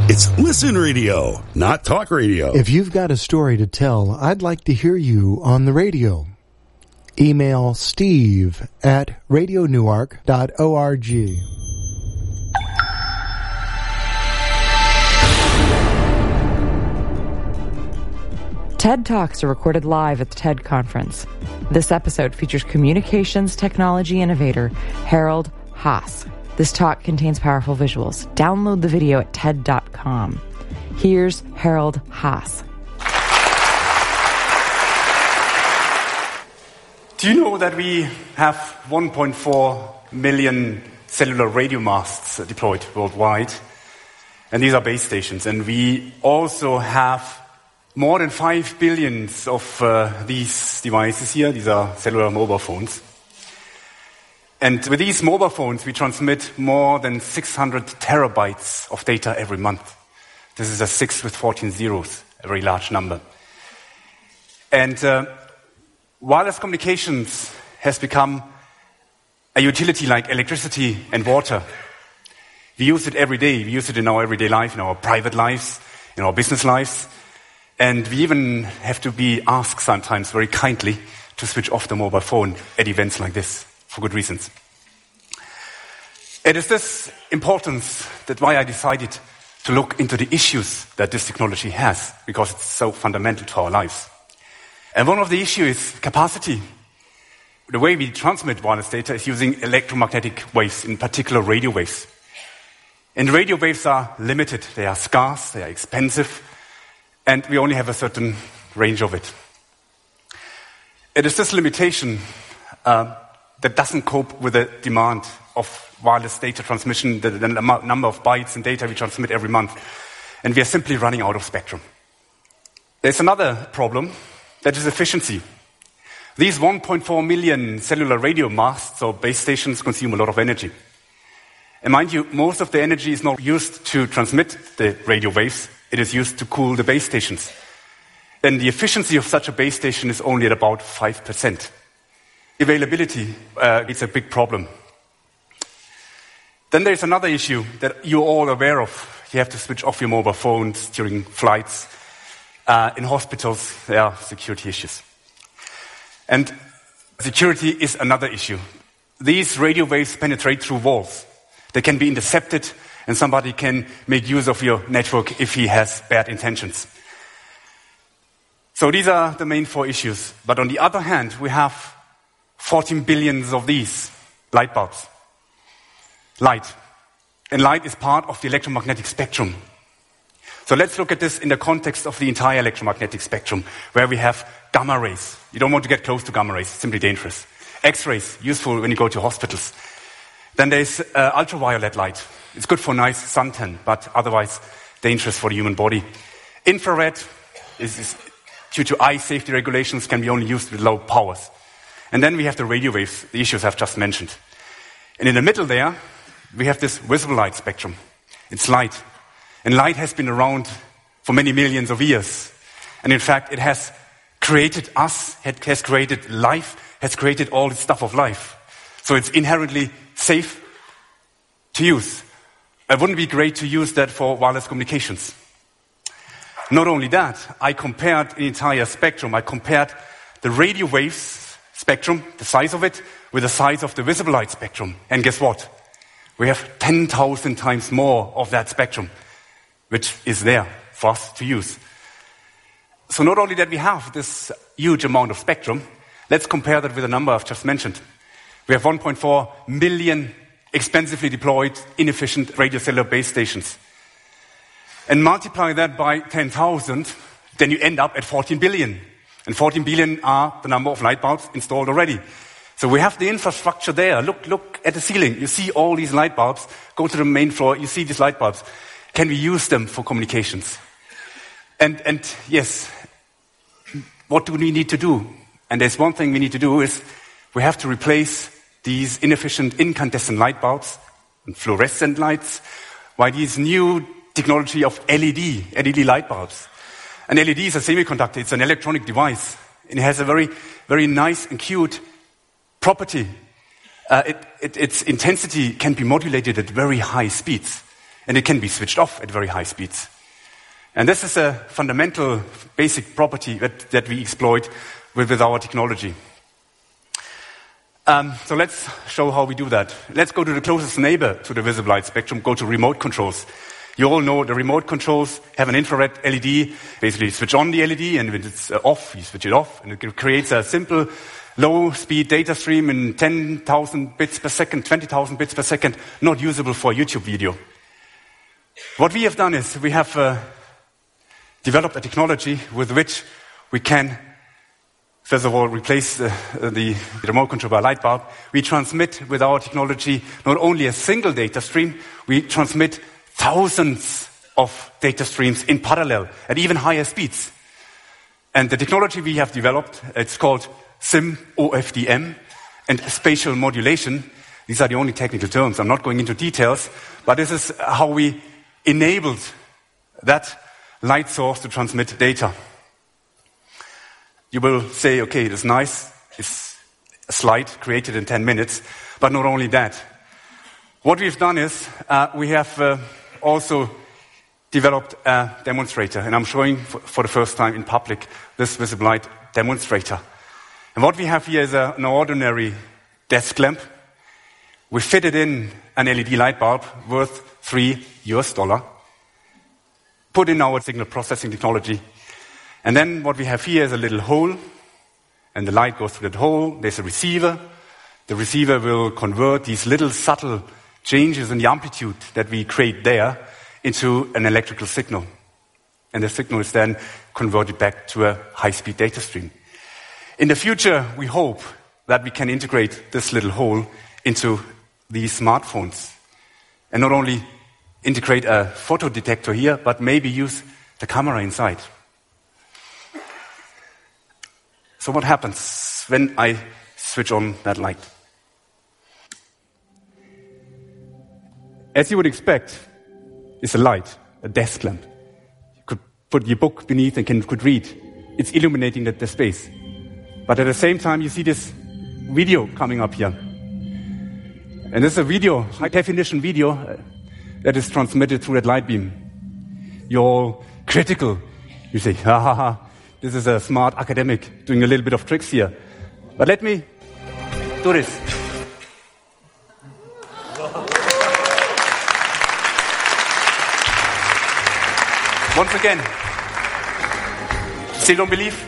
It's Listen Radio, not talk radio. If you've got a story to tell, I'd like to hear you on the radio. Email steve@radionewark.org. TED Talks are recorded live at the TED Conference. This episode features communications technology innovator Harold Haas. This talk contains powerful visuals. Download the video at TED.com. Here's Harold Haas. Do you know that we have 1.4 million cellular radio masts deployed worldwide? And these are base stations. And we also have more than 5 billion of these devices here. These are cellular mobile phones. And with these mobile phones, we transmit more than 600 terabytes of data every month. This is a 6 with 14 zeros, a very large number. And wireless communications has become a utility like electricity and water. We use it every day. We use it in our everyday life, in our private lives, in our business lives. And we even have to be asked sometimes very kindly to switch off the mobile phone at events like this, for good reasons. It is this importance that why I decided to look into the issues that this technology has, because it's so fundamental to our lives. And one of the issues is capacity. The way we transmit wireless data is using electromagnetic waves, in particular radio waves. And radio waves are limited. They are scarce, they are expensive, and we only have a certain range of it. It is this limitation that doesn't cope with the demand of wireless data transmission, the number of bytes and data we transmit every month. And we are simply running out of spectrum. There's another problem, that is efficiency. These 1.4 million cellular radio masts or base stations consume a lot of energy. And mind you, most of the energy is not used to transmit the radio waves. It is used to cool the base stations. Then the efficiency of such a base station is only at about 5%. Availability is a big problem. Then there's another issue that you're all aware of. You have to switch off your mobile phones during flights. In hospitals, there are security issues. And security is another issue. These radio waves penetrate through walls. They can be intercepted, and somebody can make use of your network if he has bad intentions. So these are the main 4 issues. But on the other hand, we have 14 billion of these light bulbs. Light. And light is part of the electromagnetic spectrum. So let's look at this in the context of the entire electromagnetic spectrum, where we have gamma rays. You don't want to get close to gamma rays, it's simply dangerous. X-rays, useful when you go to hospitals. Then there's ultraviolet light. It's good for nice suntan, but otherwise dangerous for the human body. Infrared is due to eye safety regulations, can be only used with low powers. And then we have the radio waves, the issues I've just mentioned. And in the middle there, we have this visible light spectrum. It's light. And light has been around for many millions of years. And in fact, it has created us, it has created life, has created all the stuff of life. So it's inherently safe to use. It wouldn't be great to use that for wireless communications. Not only that, I compared the entire spectrum. I compared the radio waves spectrum, the size of it, with the size of the visible light spectrum. And guess what? We have 10,000 times more of that spectrum, which is there for us to use. So not only that we have this huge amount of spectrum, let's compare that with the number I've just mentioned. We have 1.4 million expensively deployed, inefficient radio cellular base stations. And multiply that by 10,000, then you end up at 14 billion. And 14 billion are the number of light bulbs installed already. So we have the infrastructure there. Look at the ceiling. You see all these light bulbs. Go to the main floor. You see these light bulbs. Can we use them for communications? And yes, what do we need to do? And there's one thing we need to do is we have to replace these inefficient incandescent light bulbs and fluorescent lights by these new technology of LED light bulbs. An LED is a semiconductor. It's an electronic device. And it has a very, very nice and cute property. Its intensity can be modulated at very high speeds. and it can be switched off at very high speeds. And this is a fundamental, basic property that we exploit with our technology. So let's show how we do that. Let's go to the closest neighbor to the visible light spectrum, go to remote controls. You all know the remote controls have an infrared LED. Basically, you switch on the LED, and when it's off, you switch it off, and it creates a simple low-speed data stream in 10,000 bits per second, 20,000 bits per second, not usable for a YouTube video. What we have done is we have developed a technology with which we can, first of all, replace the remote control by a light bulb. We transmit with our technology not only a single data stream, we transmit thousands of data streams in parallel at even higher speeds. And the technology we have developed, it's called SIM-OFDM and spatial modulation. These are the only technical terms. I'm not going into details, but this is how we enabled that light source to transmit data. You will say, okay, it's nice. It's a slide created in 10 minutes. But not only that. What we've done is we have also developed a demonstrator. And I'm showing for the first time in public this visible light demonstrator. And what we have here is an ordinary desk lamp. We fitted in an LED light bulb worth $3, put in our signal processing technology. And then what we have here is a little hole, and the light goes through that hole. There's a receiver. The receiver will convert these little subtle changes in the amplitude that we create there into an electrical signal. And the signal is then converted back to a high-speed data stream. In the future, we hope that we can integrate this little hole into these smartphones. And not only integrate a photo detector here, but maybe use the camera inside. So what happens when I switch on that light? As you would expect, it's a light, a desk lamp. You could put your book beneath and could read. It's illuminating the space. But at the same time, you see this video coming up here. And this is a video, high-definition video, that is transmitted through that light beam. You're all critical. You say, ha ha ha, this is a smart academic doing a little bit of tricks here. But let me do this. Once again, still don't believe?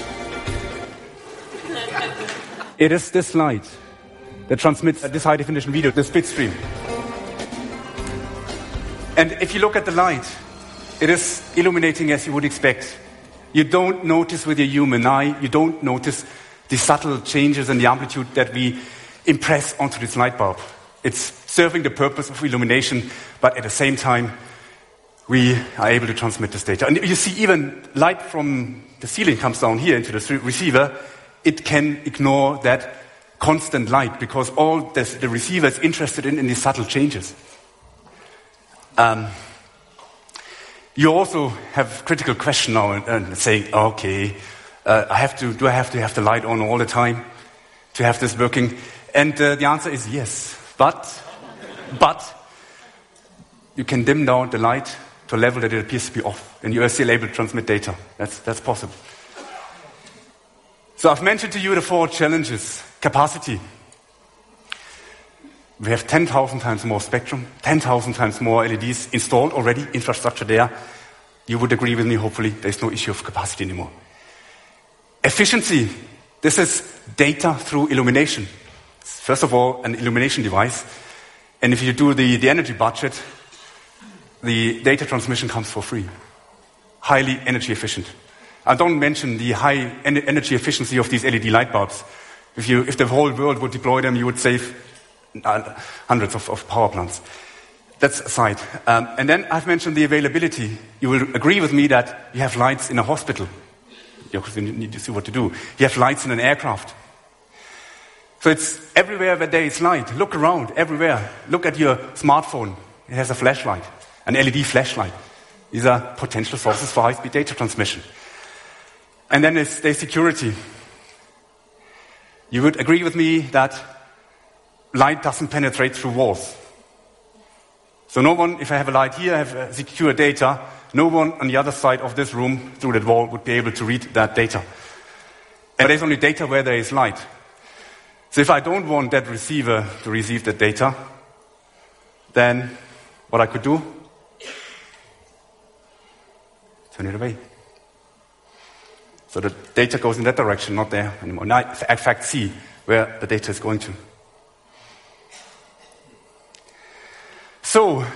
It is this light that transmits this high-definition video, this bit stream. And if you look at the light, it is illuminating as you would expect. You don't notice with your human eye, you don't notice the subtle changes in the amplitude that we impress onto this light bulb. It's serving the purpose of illumination, but at the same time, we are able to transmit this data. And you see even light from the ceiling comes down here into the receiver. It can ignore that constant light because all the receiver is interested in these subtle changes. You also have critical question now and saying, okay, do I have to have the light on all the time to have this working? And the answer is yes. But you can dim down the light to a level that it appears to be off, and you are still able to transmit data. That's possible. So I've mentioned to you the 4 challenges. Capacity. We have 10,000 times more spectrum, 10,000 times more LEDs installed already, infrastructure there. You would agree with me, hopefully, there's no issue of capacity anymore. Efficiency. This is data through illumination. First of all, an illumination device. And if you do the energy budget, the data transmission comes for free. Highly energy efficient. I don't mention the high energy efficiency of these LED light bulbs. If the whole world would deploy them, you would save hundreds of power plants. That's aside. And then I've mentioned the availability. You will agree with me that you have lights in a hospital. Because you need to see what to do. You have lights in an aircraft. So it's everywhere where there is light. Look around, everywhere. Look at your smartphone. It has a flashlight, an LED flashlight. These are potential sources for high-speed data transmission. And then there's security. You would agree with me that light doesn't penetrate through walls. So no one, if I have a light here, I have secure data, no one on the other side of this room through that wall would be able to read that data. And there's only data where there is light. So if I don't want that receiver to receive that data, then what I could do? Turn it away. So the data goes in that direction, not there anymore. Now I, in fact, see where the data is going to. So,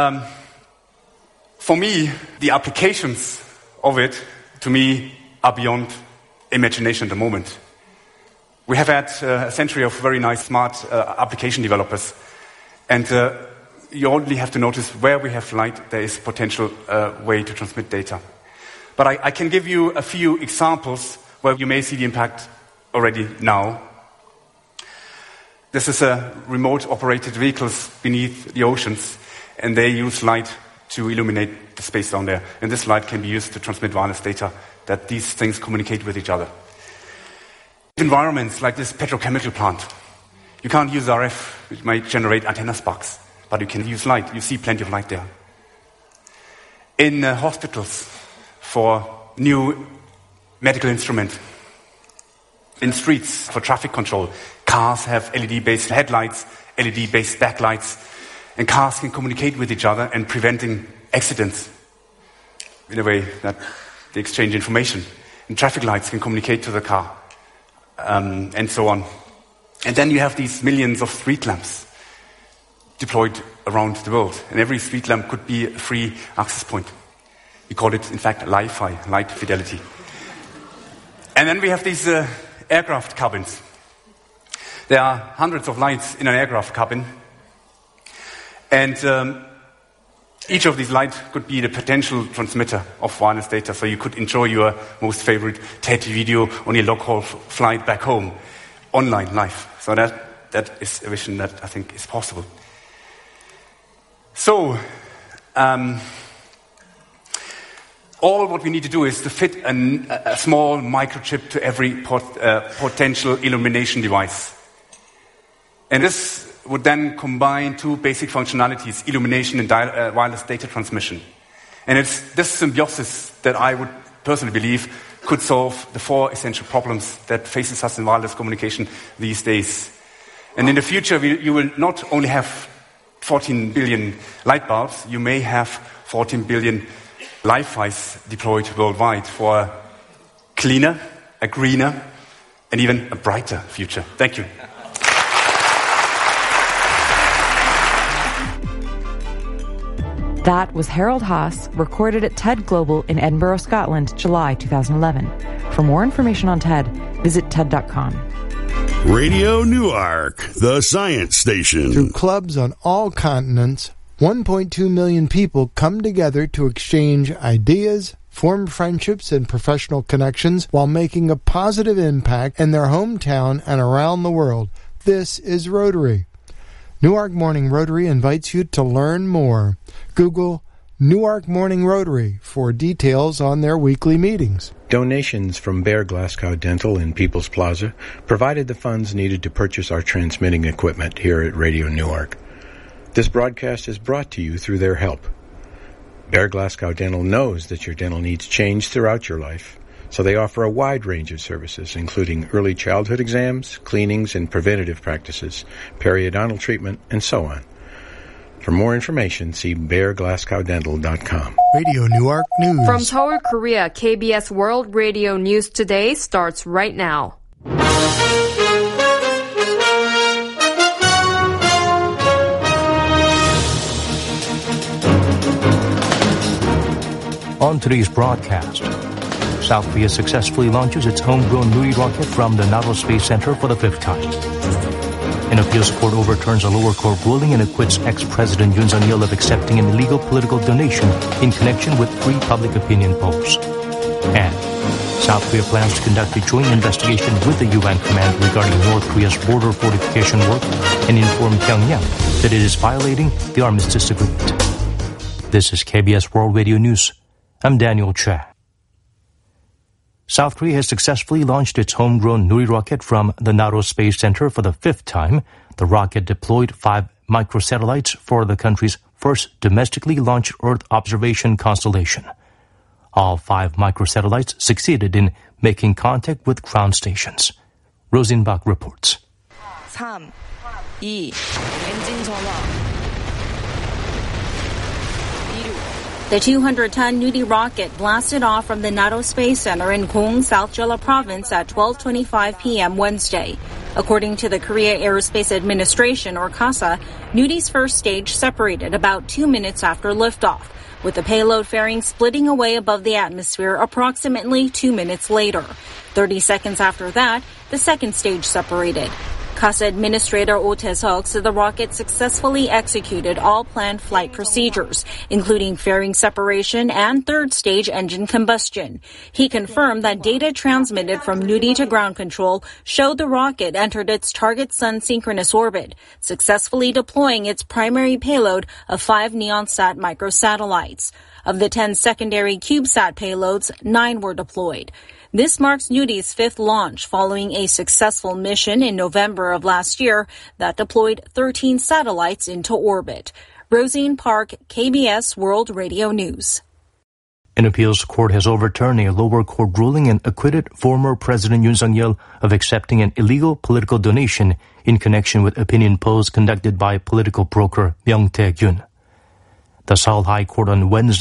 for me, the applications of it, to me, are beyond imagination at the moment. We have had a century of very nice, smart application developers. And you only have to notice where we have light, there is potential way to transmit data. But I can give you a few examples where you may see the impact already now. This is a remote operated vehicles beneath the oceans, and they use light to illuminate the space down there. And this light can be used to transmit wireless data that these things communicate with each other. Environments like this petrochemical plant. You can't use RF, which might generate antenna sparks, but you can use light. You see plenty of light there. In hospitals, for new medical instruments. In streets, for traffic control. Cars have LED-based headlights, LED-based backlights, and cars can communicate with each other and preventing accidents in a way that they exchange information. And traffic lights can communicate to the car, and so on. And then you have these millions of street lamps deployed around the world. And every street lamp could be a free access point. We call it, in fact, Li-Fi, light fidelity. And then we have these aircraft cabins. There are hundreds of lights in an aircraft cabin. And each of these lights could be the potential transmitter of wireless data. So you could enjoy your most favorite TED video on your long-haul flight back home, online, live. So that is a vision that I think is possible. So, all what we need to do is to fit a small microchip to every potential illumination device. And this would then combine two basic functionalities, illumination and wireless data transmission. And it's this symbiosis that I would personally believe could solve the four essential problems that faces us in wireless communication these days. And in the future, you will not only have 14 billion light bulbs, you may have 14 billion Li-Fis deployed worldwide for a cleaner, a greener, and even a brighter future. Thank you. That was Harold Haas, recorded at TED Global in Edinburgh, Scotland, July 2011. For more information on TED, visit TED.com. Radio Newark, the science station. Through clubs on all continents, 1.2 million people come together to exchange ideas, form friendships and professional connections while making a positive impact in their hometown and around the world. This is Rotary. Newark Morning Rotary invites you to learn more. Google Newark Morning Rotary for details on their weekly meetings. Donations from Bear Glasgow Dental in People's Plaza provided the funds needed to purchase our transmitting equipment here at Radio Newark. This broadcast is brought to you through their help. Bear Glasgow Dental knows that your dental needs change throughout your life, so they offer a wide range of services, including early childhood exams, cleanings and preventative practices, periodontal treatment, and so on. For more information, see bearglasgowdental.com. Radio Newark News. From Seoul, Korea, KBS World Radio News Today starts right now. On today's broadcast, South Korea successfully launches its homegrown Nuri rocket from the NATO Space Center for the 5th time. An appeals court overturns a lower court ruling and acquits ex-President Yoon Suk-yeol of accepting an illegal political donation in connection with 3 public opinion polls. And South Korea plans to conduct a joint investigation with the UN command regarding North Korea's border fortification work and inform Pyongyang that it is violating the armistice agreement. This is KBS World Radio News. I'm Daniel Cha. South Korea has successfully launched its homegrown Nuri rocket from the NATO Space Center for the 5th time. The rocket deployed 5 microsatellites for the country's first domestically launched Earth observation constellation. All 5 microsatellites succeeded in making contact with ground stations. Rosenbach reports. 3, 2, 엔진 전환. The 200-ton Nuri rocket blasted off from the NATO Space Center in Gong, South Jeolla Province at 12:25 p.m. Wednesday. According to the Korea Aerospace Administration, or KASA, Nuri's first stage separated about 2 minutes after liftoff, with the payload fairing splitting away above the atmosphere approximately 2 minutes later. 30 seconds after that, the second stage separated. KASA Administrator Oh Tae-seok said the rocket successfully executed all planned flight procedures, including fairing separation and third-stage engine combustion. He confirmed that data transmitted from Nuri to ground control showed the rocket entered its target sun synchronous orbit, successfully deploying its primary payload of 5 Neonsat microsatellites. Of the 10 secondary CubeSat payloads, 9 were deployed. This marks Nuri's 5th launch following a successful mission in November of last year that deployed 13 satellites into orbit. Rosine Park, KBS World Radio News. An appeals court has overturned a lower court ruling and acquitted former President Yoon Suk-yeol of accepting an illegal political donation in connection with opinion polls conducted by political broker Myung Tae-gyun. The Seoul High Court on Wednesday